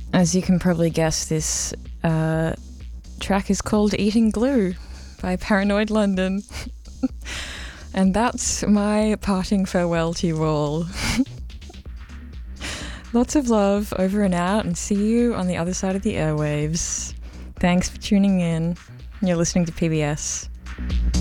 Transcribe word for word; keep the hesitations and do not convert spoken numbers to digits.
As you can probably guess, this uh, track is called Eating Glue by Paranoid London. And that's my parting farewell to you all. Lots of love, over and out, and see you on the other side of the airwaves. Thanks for tuning in. You're listening to P B S.